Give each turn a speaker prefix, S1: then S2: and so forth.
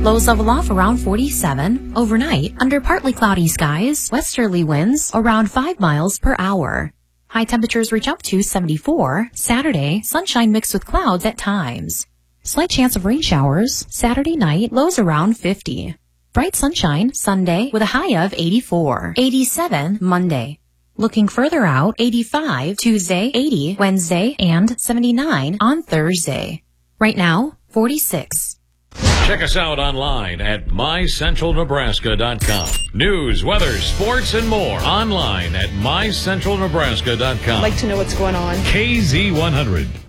S1: Lows level off around 47. Overnight, under partly cloudy skies, westerly winds around 5 miles per hour. High temperatures reach up to 74. Saturday, sunshine mixed with clouds at times. Slight chance of rain showers. Saturday night, lows around 50. Bright sunshine Sunday with a high of 84. 87 Monday. Looking further out, 85 Tuesday, 80 Wednesday, and 79 on Thursday. Right now, 46.
S2: Check us out online at mycentralnebraska.com. News, weather, sports, and more online at mycentralnebraska.com.
S3: I'd like to know what's going on.
S2: KZ100.